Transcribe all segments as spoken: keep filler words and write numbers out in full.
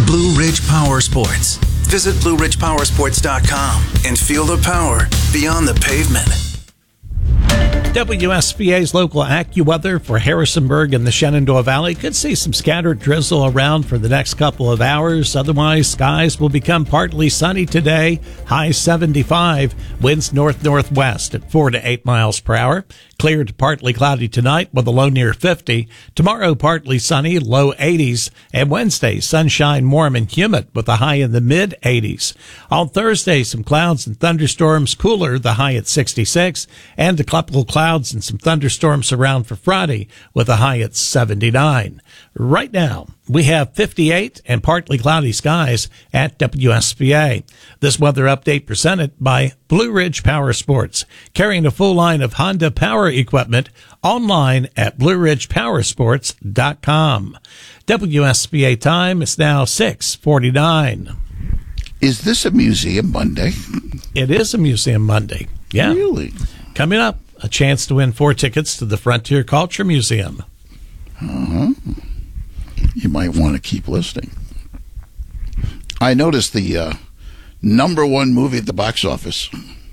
Blue Ridge Power Sports. Visit blue ridge power sports dot com and feel the power beyond the pavement. W S B A's local AccuWeather for Harrisonburg and the Shenandoah Valley could see some scattered drizzle around for the next couple of hours. Otherwise, skies will become partly sunny today. High seventy-five. Winds north-northwest at four to eight miles per hour. Clear to partly cloudy tonight with a low near fifty. Tomorrow, partly sunny, low eighties. And Wednesday, sunshine, warm and humid with a high in the mid eighties. On Thursday, some clouds and thunderstorms, cooler, the high at sixty-six. And a couple of clouds and some thunderstorms around for Friday with a high at seventy-nine. Right now, we have fifty-eight and partly cloudy skies at W S B A. This weather update presented by Blue Ridge Power Sports, carrying a full line of Honda power equipment online at blue ridge power sports dot com. W S B A time is now six forty-nine. Is this a Museum Monday? It is a Museum Monday. Yeah. Really? Coming up, a chance to win four tickets to the Frontier Culture Museum. Uh-huh. You might want to keep listening. I noticed the uh, number one movie at the box office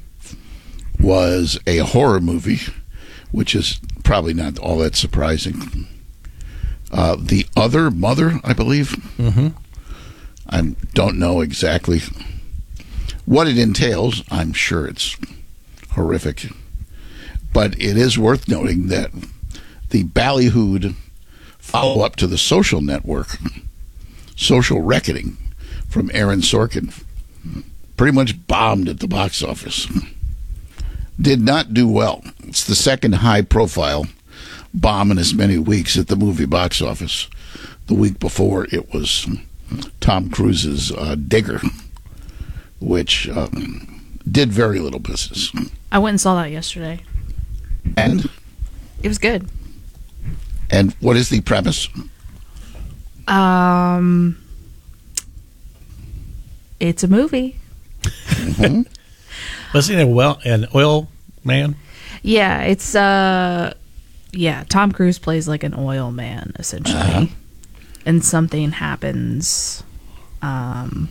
was a horror movie, which is probably not all that surprising. Uh, The Other Mother, I believe. Mm-hmm. I don't know exactly what it entails. I'm sure it's horrific. But it is worth noting that the ballyhooed follow-up to The Social Network, Social Reckoning, from Aaron Sorkin, pretty much bombed at the box office. Did not do well. It's the second high-profile bomb in as many weeks at the movie box office. The week before, it was Tom Cruise's uh, Digger, which um, did very little business. I went and saw that yesterday. And? It was good. And what is the premise? Um, it's a movie. Mm-hmm. Wasn't it well an oil man? Yeah, it's uh, yeah. Tom Cruise plays like an oil man essentially, Uh-huh. and something happens, um,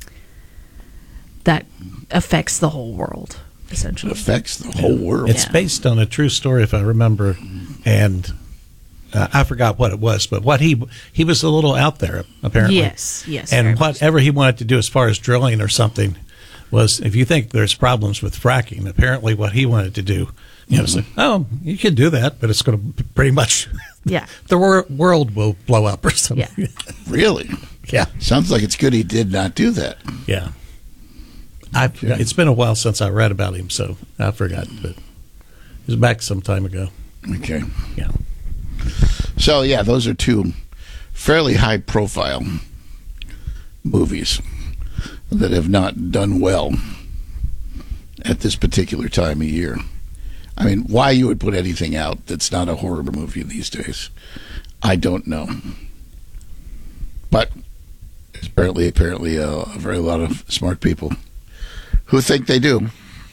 that affects the whole world. Essentially, Affects the whole world. It's Yeah. based on a true story, if I remember, and uh, I forgot what it was, but what he he was a little out there apparently. Yes, yes, very And much whatever he wanted to do as far as drilling or something was, if you think there's problems with fracking, apparently what he wanted to do, you know, was like, oh, you can do that, but it's going to pretty much, Yeah. the wor- world will blow up or something. Yeah. Really? Yeah. Sounds like it's good he did not do that. Yeah. I Okay. It's been a while since I read about him, so I forgot, but it was back some time ago. Okay. Yeah. So, yeah, those are two fairly high-profile movies that have not done well at this particular time of year. I mean, why you would put anything out that's not a horror movie these days, I don't know. But there's apparently, apparently uh, a very lot of smart people who think they do.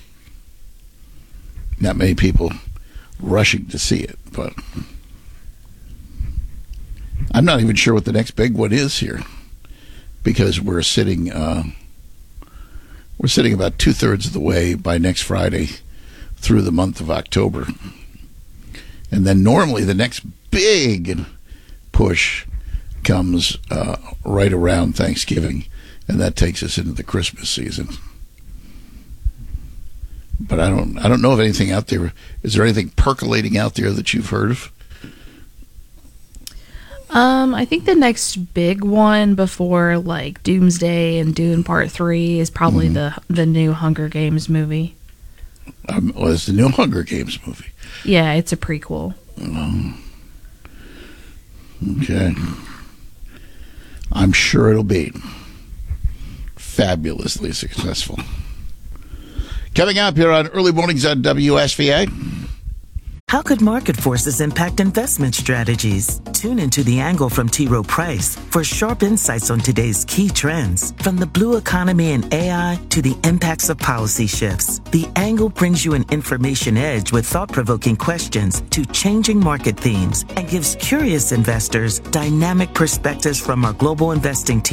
Not many people rushing to see it, but I'm not even sure what the next big one is here, because we're sitting uh, we're sitting about two thirds of the way by next Friday through the month of October, and then normally the next big push comes uh, right around Thanksgiving, and that takes us into the Christmas season. But I don't I don't know of anything out there. Is there anything percolating out there that you've heard of? Um, I think the next big one before like Doomsday and Dune Part Three is probably Mhm. the the new Hunger Games movie. Um, well, it's the new Hunger Games movie. Yeah, it's a prequel. Um, okay. I'm sure it'll be fabulously successful. Coming up here on Early Mornings on W S V A. How could market forces impact investment strategies? Tune into The Angle from T. Rowe Price for sharp insights on today's key trends, from the blue economy and A I to the impacts of policy shifts. The Angle brings you an information edge with thought-provoking questions to changing market themes and gives curious investors dynamic perspectives from our global investing team.